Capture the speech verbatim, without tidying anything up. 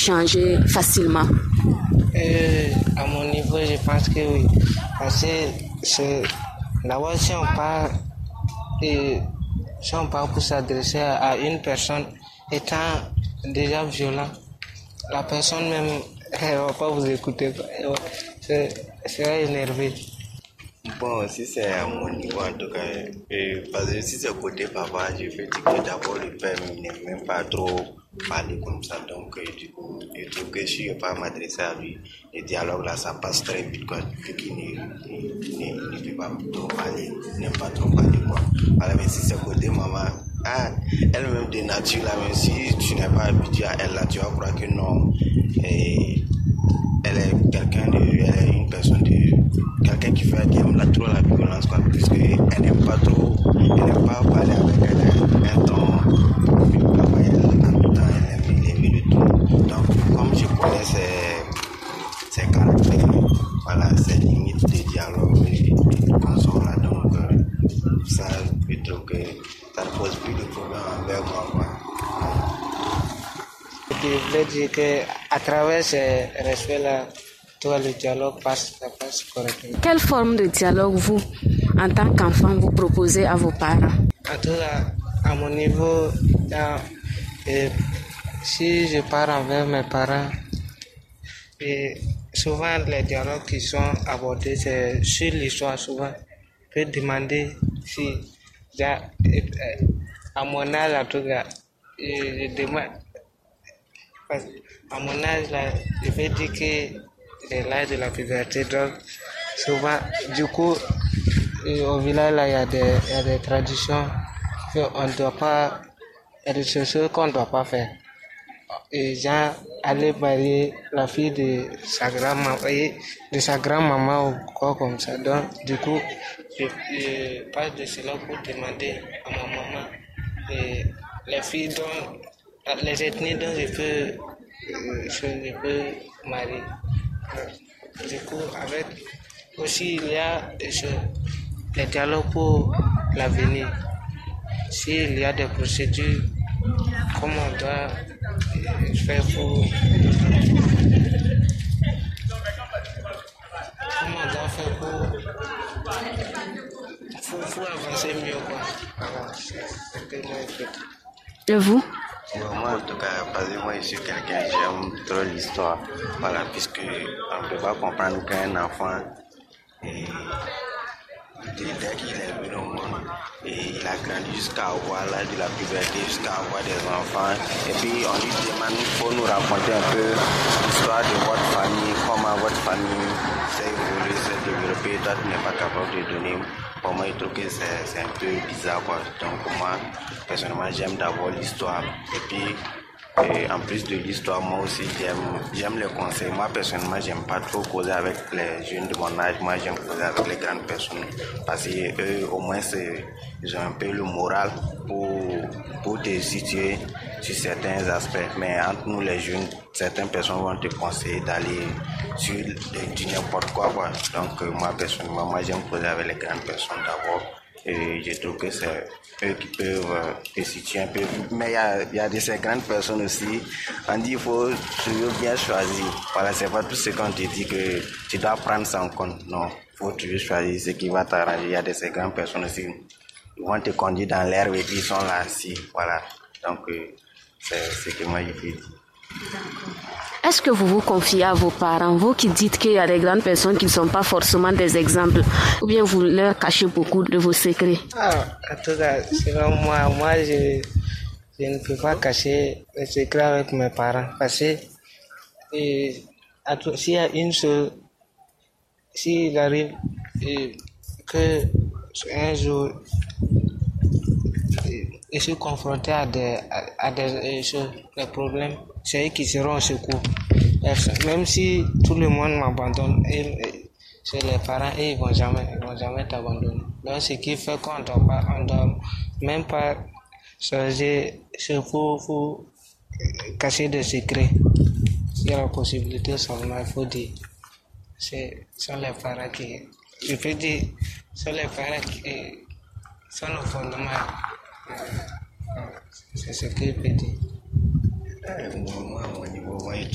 changer facilement? Euh, à mon niveau, je pense que oui. Parce que c'est, d'abord, si on part, et, si on part pour s'adresser à une personne étant déjà violent, la personne même, elle ne va pas vous écouter. Elle sera énervée. Bon, si c'est à mon niveau en tout cas, euh, parce que si c'est côté papa, je veux dire que d'abord le père n'aime même pas trop parler comme ça, donc euh, du coup, je trouve que si je ne pas m'adresser à lui, le dialogue là, ça passe très vite, quoi, vu qu'il ne, ne, ne peut pas trop parler, n'aime pas trop parler, quoi. Voilà, mais si c'est côté maman, ah, elle-même de nature là, même si tu n'es pas habitué à elle là, tu vas croire que non, et elle est quelqu'un de, elle est une personne de, quelqu'un qui fait qui aime la, trop la violence, quoi, puisque elle n'aime pas trop, elle n'aime pas parler avec elle, un ton, elle, en tout temps, elle aime élever le tout. Donc, comme je connais ses, ses caractères, voilà, ses limites de dialogue et de consort là, donc, euh, ça, je trouve que ça ne pose plus de problème avec moi, quoi. Je voulais dire qu'à travers ces respects-là, tout le dialogue passe, ça passe correctement. Quelle forme de dialogue vous, en tant qu'enfant, vous proposez à vos parents? En tout cas, à mon niveau, là, et si je pars envers mes parents, et souvent les dialogues qui sont abordés, c'est sur l'histoire. Souvent, je peux demander si, à mon âge, en tout cas, je demande. À mon âge, là, je vais dire que c'est l'âge de la puberté. Donc, souvent, du coup, au village, là, il y a des, il y a des traditions qu'on ne doit pas, il y a des choses qu'on ne doit pas faire. Et genre, aller marier la fille de sa grand-maman, de sa grand-maman ou quoi comme ça. Donc, du coup, je, je passe de cela pour demander à ma maman et les filles dont, les ethnies dont je peux, je peux marier. Du coup, avec aussi, il y a des choses, des dialogues pour l'avenir. S'il y a des procédures, comment on doit faire pour, comment on doit faire pour, pour, pour avancer mieux, quoi. Voilà, c'est ce que moi je fais. Et vous? Bon, moi, en tout cas, parce que moi, je suis quelqu'un, j'aime trop l'histoire. Voilà, puisque on ne peut pas comprendre qu'un enfant, et, dès qu'il est venu au monde, et il a grandi jusqu'à avoir l'âge de la puberté, jusqu'à avoir des enfants. Et puis, on lui demande, il faut nous raconter un peu l'histoire de votre famille, comment votre famille s'est évoluée, s'est développée. Toi, tu n'es pas capable de donner. Pour moi, je trouve que c'est, c'est un peu bizarre, quoi. Donc, moi, personnellement, j'aime d'abord l'histoire. Et puis, et en plus de l'histoire, moi aussi, j'aime, j'aime les conseils. Moi, personnellement, j'aime pas trop causer avec les jeunes de mon âge. Moi, j'aime causer avec les grandes personnes. Parce qu'eux, au moins, c'est, ils ont un peu le moral pour, pour te situer sur certains aspects. Mais entre nous, les jeunes, certaines personnes vont te conseiller d'aller sur du n'importe quoi, quoi. Donc, euh, moi, personnellement, moi, j'aime causer avec les grandes personnes d'abord. Et je trouve que c'est eux qui peuvent euh, te situer un peu. Mais il y a, y a de ces grandes personnes aussi. On dit qu'il faut toujours bien choisir. Voilà, c'est pas tout ce qu'on te dit que tu dois prendre ça en compte. Non, il faut toujours choisir ce qui va t'arranger. Il y a de ces grandes personnes aussi. Ils vont te conduire dans l'herbe et puis ils sont là aussi. Voilà. Donc, euh, c'est ce que moi je peux dire. Est-ce que vous vous confiez à vos parents, vous qui dites qu'il y a des grandes personnes qui ne sont pas forcément des exemples, ou bien vous leur cachez beaucoup de vos secrets? Ah, en tout cas, selon moi, moi je, je ne peux pas cacher les secrets avec mes parents. Parce que et, s'il y a une chose, s'il arrive et, que un jour je suis confronté à des, à, à des choses, des problèmes, c'est eux qui seront au secours. Même si tout le monde m'abandonne, et, et, c'est les parents, et ils vont jamais, ils vont jamais t'abandonner. Donc, ce qui fait qu'on ne doit pas, on doit même pas changer, c'est pour, pour cacher des secrets. S'il y a la possibilité seulement, il faut dire. C'est, sont les parents qui, je peux dire, sont les parents qui sont le fondement. C'est ce que je peux dire. Moi, à mon niveau, moi,